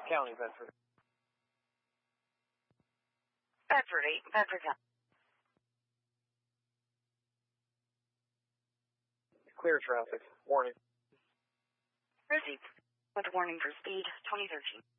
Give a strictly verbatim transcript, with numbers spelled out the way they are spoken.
County, Bedford. Bedford eight, Bedford County. Clear traffic. Warning. Received. With warning for speed, twenty thirteen.